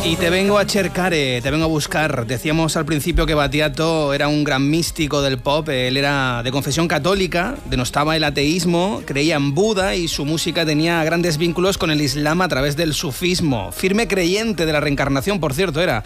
Y te vengo a cercare, te vengo a buscar. Decíamos al principio que Battiato era un gran místico del pop. Él era de confesión católica, denostaba el ateísmo, creía en Buda y su música tenía grandes vínculos con el Islam a través del sufismo. Firme creyente de la reencarnación, por cierto, era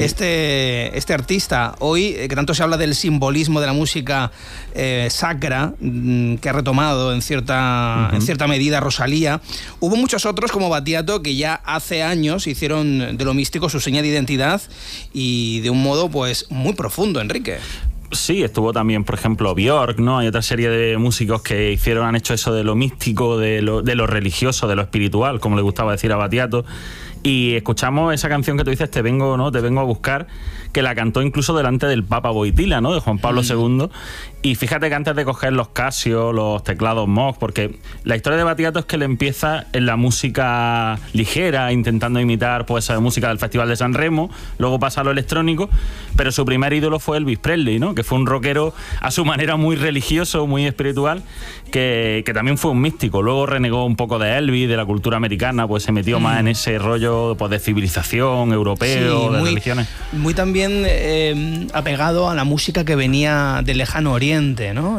este artista. Hoy, que tanto se habla del simbolismo de la música sacra, que ha retomado en cierta medida Rosalía, hubo muchos otros como Battiato que ya hace años hicieron de lo místico su seña de identidad y de un modo pues muy profundo, Enrique. Sí, estuvo también, por ejemplo, Björk, ¿no? Hay otra serie de músicos que han hecho eso de lo místico, de lo religioso, de lo espiritual, como le gustaba decir a Battiato. Y escuchamos esa canción que tú dices, Te vengo a buscar, que la cantó incluso delante del Papa Wojtyla, ¿no? De Juan Pablo II. Y fíjate que antes de coger los Casio, los teclados Moog, porque la historia de Battiato es que él empieza en la música ligera, intentando imitar pues esa música del Festival de San Remo, luego pasa a lo electrónico, pero su primer ídolo fue Elvis Presley, ¿no? Que fue un rockero a su manera muy religioso, muy espiritual, que también fue un místico. Luego renegó un poco de Elvis, de la cultura americana, pues se metió más en ese rollo pues, de civilización, europeo, de religiones. Muy también apegado a la música que venía del lejano oriente, ¿no?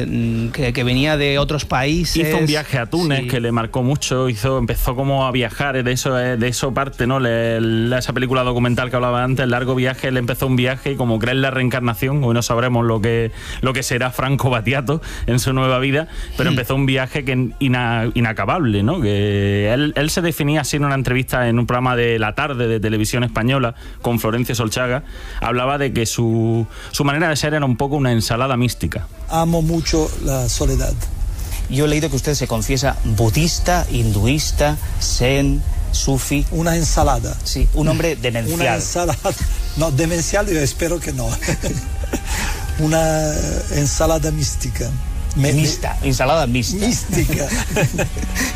Que venía de otros países. Hizo un viaje a Túnez que le marcó mucho, empezó como a viajar, de eso parte, ¿no? Esa película documental que hablaba antes, El largo viaje, él empezó un viaje y como cree en la reencarnación, hoy no sabremos lo que será Franco Battiato en su nueva vida, pero empezó un viaje inacabable, ¿no? Que él se definía así en una entrevista en un programa de la tarde de televisión española con Florencio Solchaga, hablaba de que su manera de ser era un poco una ensalada mística. Amo mucho la soledad. Yo he leído que usted se confiesa budista, hinduista, zen, sufi. Una ensalada. Sí, un hombre demencial. Una ensalada. No, demencial yo espero que no. Una ensalada mística. Ensalada mixta. Mística.